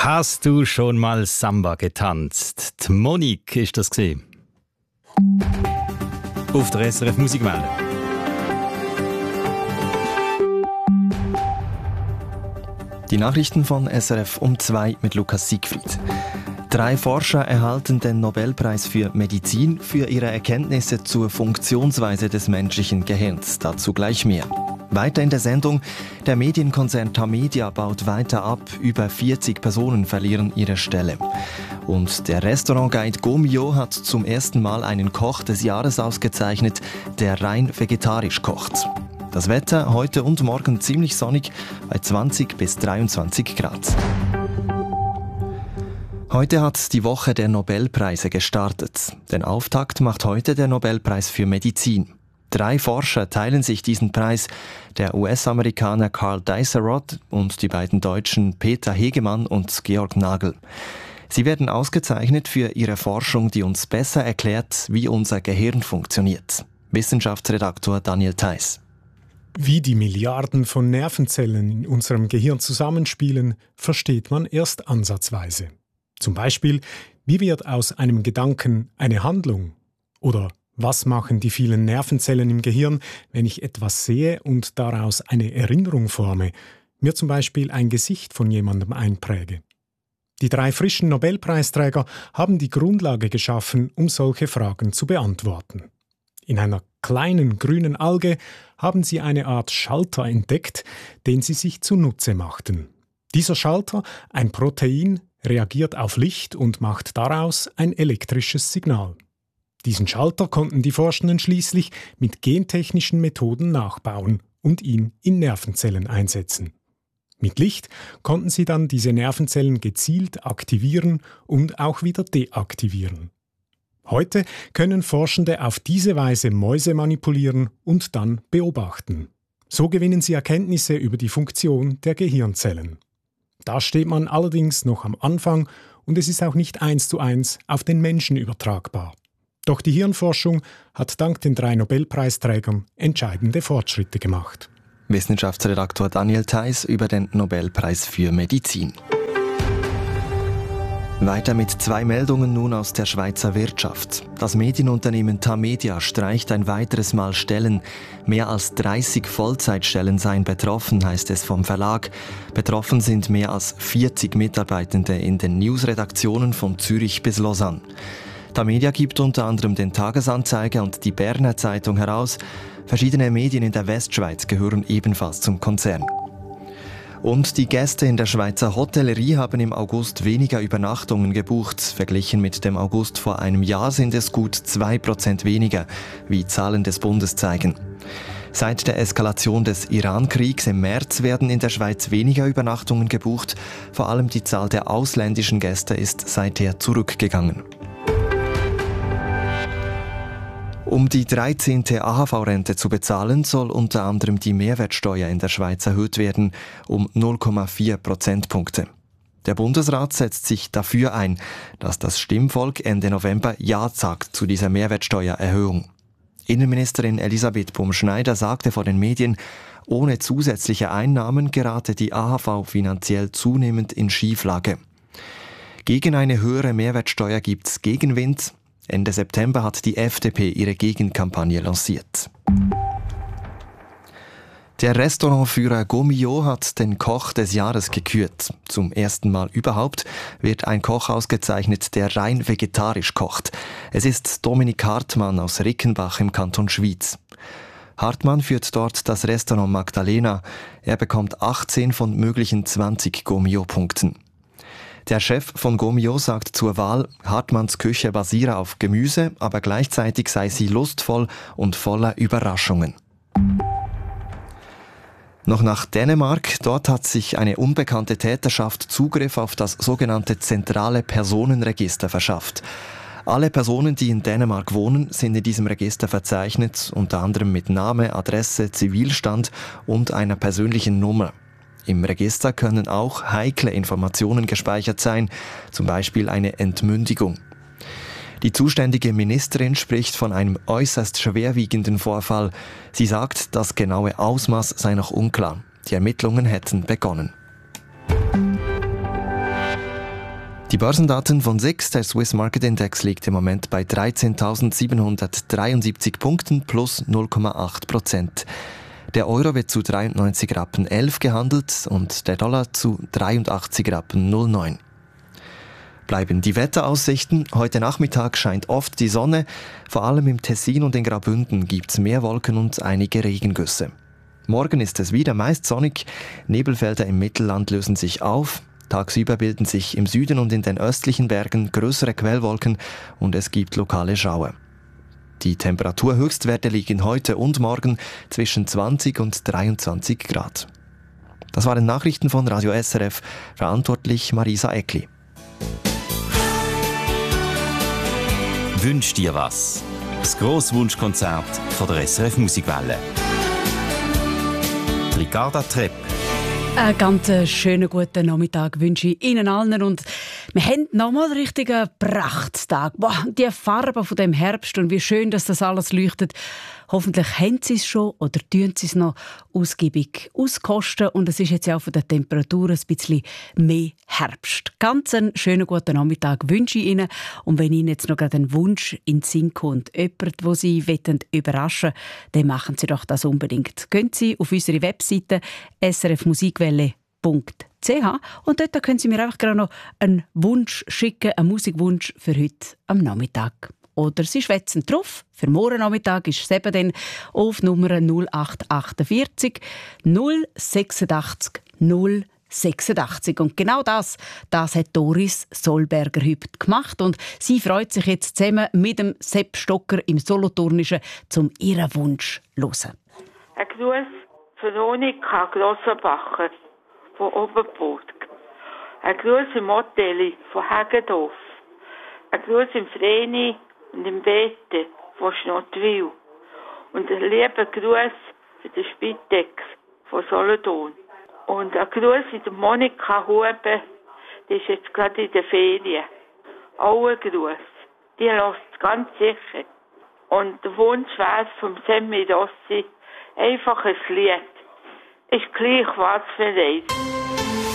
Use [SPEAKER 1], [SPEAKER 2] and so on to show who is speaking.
[SPEAKER 1] Hast du schon mal Samba getanzt? Die Monique ist das gewesen. Auf der SRF Musikwelle.
[SPEAKER 2] Die Nachrichten von SRF um 2 mit Lukas Siegfried. 3 Forscher erhalten den Nobelpreis für Medizin für ihre Erkenntnisse zur Funktionsweise des menschlichen Gehirns. Dazu gleich mehr. Weiter in der Sendung, der Medienkonzern Tamedia baut weiter ab, über 40 Personen verlieren ihre Stelle. Und der Restaurantguide Gomio hat zum ersten Mal einen Koch des Jahres ausgezeichnet, der rein vegetarisch kocht. Das Wetter heute und morgen ziemlich sonnig bei 20 bis 23 Grad. Heute hat die Woche der Nobelpreise gestartet. Den Auftakt macht heute der Nobelpreis für Medizin. 3 Forscher teilen sich diesen Preis, der US-Amerikaner Carl Dieserot und die beiden Deutschen Peter Hegemann und Georg Nagel. Sie werden ausgezeichnet für ihre Forschung, die uns besser erklärt, wie unser Gehirn funktioniert. Wissenschaftsredaktor Daniel Theiss.
[SPEAKER 3] Wie die Milliarden von Nervenzellen in unserem Gehirn zusammenspielen, versteht man erst ansatzweise. Zum Beispiel, wie wird aus einem Gedanken eine Handlung? Oder was machen die vielen Nervenzellen im Gehirn, wenn ich etwas sehe und daraus eine Erinnerung forme, mir zum Beispiel ein Gesicht von jemandem einpräge? Die 3 frischen Nobelpreisträger haben die Grundlage geschaffen, um solche Fragen zu beantworten. In einer kleinen grünen Alge haben sie eine Art Schalter entdeckt, den sie sich zunutze machten. Dieser Schalter, ein Protein, reagiert auf Licht und macht daraus ein elektrisches Signal. Diesen Schalter konnten die Forschenden schließlich mit gentechnischen Methoden nachbauen und ihn in Nervenzellen einsetzen. Mit Licht konnten sie dann diese Nervenzellen gezielt aktivieren und auch wieder deaktivieren. Heute können Forschende auf diese Weise Mäuse manipulieren und dann beobachten. So gewinnen sie Erkenntnisse über die Funktion der Gehirnzellen. Da steht man allerdings noch am Anfang und es ist auch nicht 1:1 auf den Menschen übertragbar. Doch die Hirnforschung hat dank den 3 Nobelpreisträgern entscheidende Fortschritte gemacht.
[SPEAKER 2] Wissenschaftsredaktor Daniel Theiss über den Nobelpreis für Medizin. Weiter mit 2 Meldungen nun aus der Schweizer Wirtschaft. Das Medienunternehmen Tamedia streicht ein weiteres Mal Stellen. Mehr als 30 Vollzeitstellen seien betroffen, heißt es vom Verlag. Betroffen sind mehr als 40 Mitarbeitende in den Newsredaktionen von Zürich bis Lausanne. Tamedia gibt unter anderem den Tagesanzeiger und die Berner Zeitung heraus. Verschiedene Medien in der Westschweiz gehören ebenfalls zum Konzern. Und die Gäste in der Schweizer Hotellerie haben im August weniger Übernachtungen gebucht. Verglichen mit dem August vor einem Jahr sind es gut 2% weniger, wie Zahlen des Bundes zeigen. Seit der Eskalation des Iran-Kriegs im März werden in der Schweiz weniger Übernachtungen gebucht. Vor allem die Zahl der ausländischen Gäste ist seither zurückgegangen. Um die 13. AHV-Rente zu bezahlen, soll unter anderem die Mehrwertsteuer in der Schweiz erhöht werden, um 0,4 Prozentpunkte. Der Bundesrat setzt sich dafür ein, dass das Stimmvolk Ende November Ja sagt zu dieser Mehrwertsteuererhöhung. Innenministerin Elisabeth Bumschneider sagte vor den Medien, ohne zusätzliche Einnahmen gerate die AHV finanziell zunehmend in Schieflage. Gegen eine höhere Mehrwertsteuer gibt's Gegenwind. Ende September hat die FDP ihre Gegenkampagne lanciert. Der Restaurantführer Gomio hat den Koch des Jahres gekürt. Zum ersten Mal überhaupt wird ein Koch ausgezeichnet, der rein vegetarisch kocht. Es ist Dominik Hartmann aus Rickenbach im Kanton Schwyz. Hartmann führt dort das Restaurant Magdalena. Er bekommt 18 von möglichen 20 Gomio-Punkten. Der Chef von Gomio sagt zur Wahl, Hartmanns Küche basiere auf Gemüse, aber gleichzeitig sei sie lustvoll und voller Überraschungen. Noch nach Dänemark. Dort hat sich eine unbekannte Täterschaft Zugriff auf das sogenannte zentrale Personenregister verschafft. Alle Personen, die in Dänemark wohnen, sind in diesem Register verzeichnet, unter anderem mit Name, Adresse, Zivilstand und einer persönlichen Nummer. Im Register können auch heikle Informationen gespeichert sein, zum Beispiel eine Entmündigung. Die zuständige Ministerin spricht von einem äußerst schwerwiegenden Vorfall. Sie sagt, das genaue Ausmaß sei noch unklar. Die Ermittlungen hätten begonnen. Die Börsendaten von SIX, der Swiss Market Index, liegt im Moment bei 13.773 Punkten plus 0,8%. Der Euro wird zu 93,11 Rappen gehandelt und der Dollar zu 83,09 Rappen. Bleiben die Wetteraussichten. Heute Nachmittag scheint oft die Sonne. Vor allem im Tessin und in Graubünden gibt es mehr Wolken und einige Regengüsse. Morgen ist es wieder meist sonnig. Nebelfelder im Mittelland lösen sich auf. Tagsüber bilden sich im Süden und in den östlichen Bergen größere Quellwolken und es gibt lokale Schauer. Die Temperaturhöchstwerte liegen heute und morgen zwischen 20 und 23 Grad. Das waren Nachrichten von Radio SRF, verantwortlich Marisa Eckli.
[SPEAKER 1] Wünsch dir was? Das grosse Wunschkonzert von der SRF Musikwelle. Ricarda Trepp.
[SPEAKER 4] Einen ganz schönen guten Nachmittag wünsche ich Ihnen allen. Und wir haben nochmal einen richtigen Prachttag. Boah, die Farben von dem Herbst und wie schön, dass das alles leuchtet. Hoffentlich haben Sie es schon oder tun Sie es noch ausgiebig auskosten. Und es ist jetzt ja auch von der Temperatur ein bisschen mehr Herbst. Ganz einen schönen guten Nachmittag wünsche ich Ihnen. Und wenn Ihnen jetzt noch gerade ein Wunsch in den Sinn kommt, jemand, den Sie überraschen wollen, dann machen Sie doch das unbedingt. Gehen Sie auf unsere Webseite srfmusikwelle.ch und dort können Sie mir einfach gerade noch einen Wunsch schicken, einen Musikwunsch für heute am Nachmittag. Oder Sie schwätzen drauf. Für morgen Nachmittag ist es eben dann auf Nummer 0848 086 086. Und genau das hat Doris Solberger heute gemacht. Und sie freut sich jetzt zusammen mit dem Sepp Stocker im Solothurnischen, um ihren Wunsch zu hören.
[SPEAKER 5] Ein Gruß für Veronika Grossenbacher von Oberburg. Ein Gruß im Hotel von Hagedorf. Ein Gruß im Vreni und im Bete von Schnottwil. Und ein lieber Gruß für den Spitex von Solothurn. Und ein Gruß in der Monika Huber, die ist jetzt gerade in der Ferien. Auch ein Gruß. Die lässt es ganz sicher. Und der Wunsch wäre vom Semmi Rossi einfach ein Lied. Ist gleich was für eins.